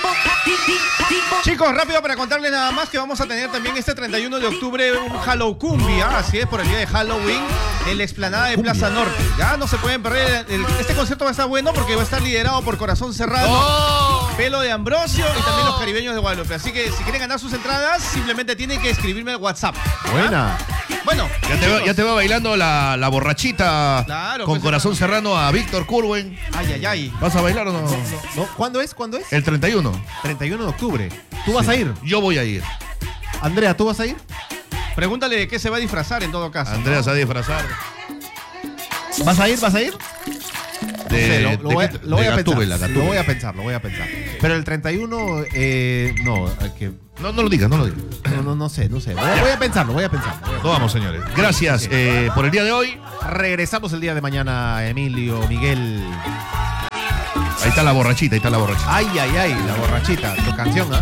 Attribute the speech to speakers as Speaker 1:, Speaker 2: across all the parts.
Speaker 1: Chicos, rápido para contarles nada más que vamos a tener también este 31 de octubre un Hallowcumbia, así es, por el día de Halloween, en la explanada de Plaza Norte. Ya no se pueden perder, este concierto va a estar bueno porque va a estar liderado por Corazón Serrano, Pelo de Ambrosio y también los Caribeños de Guadalupe. Así que si quieren ganar sus entradas, simplemente tienen que escribirme al WhatsApp.
Speaker 2: Buena.
Speaker 1: Bueno,
Speaker 3: ya te va bailando la borrachita,
Speaker 1: claro,
Speaker 3: con
Speaker 1: pues,
Speaker 3: Corazón Serrano a Víctor Curwen.
Speaker 1: Ay.
Speaker 3: ¿Vas a bailar o no?
Speaker 2: ¿No? ¿Cuándo es?
Speaker 3: El 31.
Speaker 2: 31 de octubre. ¿Tú vas a ir?
Speaker 3: Yo voy a ir.
Speaker 2: Andrea, ¿tú vas a ir?
Speaker 1: Pregúntale de qué se va a disfrazar en todo caso.
Speaker 3: Andrea se va a disfrazar.
Speaker 2: ¿Vas a ir? ¿Vas a ir? Lo voy a pensar. Lo voy a pensar. Pero el 31, no, que...
Speaker 3: No lo digas.
Speaker 2: No sé. Voy a pensarlo.
Speaker 3: Nos vamos, señores. Gracias por el día de hoy.
Speaker 2: Regresamos el día de mañana, Emilio, Miguel.
Speaker 3: Ahí está la borrachita.
Speaker 2: Ay, la borrachita, tu canción, ¿ah?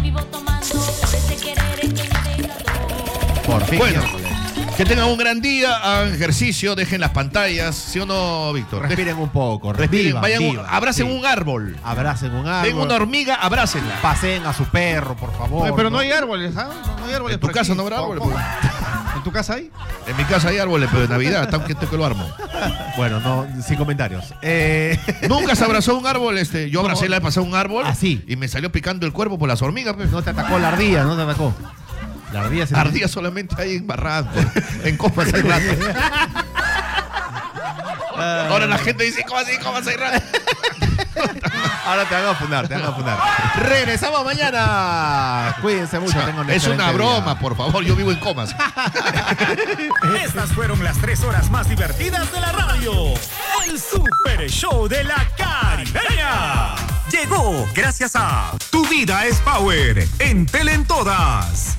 Speaker 2: Por fin.
Speaker 3: Bueno,
Speaker 2: miércoles.
Speaker 3: que tengan un gran día, hagan ejercicio, dejen las pantallas, ¿sí o no, Víctor?
Speaker 2: Respiren un poco,
Speaker 3: Respiren,
Speaker 2: vivan,
Speaker 3: abracen
Speaker 2: sí.
Speaker 3: un árbol.
Speaker 2: Abracen un árbol.
Speaker 3: Ven una hormiga, abrácenla.
Speaker 2: Paseen a su perro, por favor.
Speaker 1: Oye, pero no hay árboles, ¿ah? No hay árboles.
Speaker 3: En tu
Speaker 1: por
Speaker 3: casa
Speaker 1: aquí.
Speaker 3: no habrá árboles.
Speaker 1: ¿Cómo? ¿En tu casa hay?
Speaker 3: En mi casa hay árboles, pero de Navidad, está que lo armo.
Speaker 2: Bueno, no, sin comentarios.
Speaker 3: Nunca se abrazó un árbol, yo abracé la vez pasada un árbol.
Speaker 2: Así.
Speaker 3: Y me salió picando el cuerpo por las hormigas. Pues.
Speaker 2: No te atacó la ardilla, La ardilla se
Speaker 3: Ardilla solamente hay en barrancos, en copas hay ratas. Ahora la gente dice, ¿cómo así? ¿Cómo hay ratas?
Speaker 2: Ahora te van a funar. Regresamos mañana. Cuídense mucho.
Speaker 3: Es una broma, por favor. Yo vivo en comas.
Speaker 4: Estas fueron las 3 horas más divertidas de la radio. El Super Show de la Caribeña. Llegó gracias a Tu Vida es Power en Tele en Todas.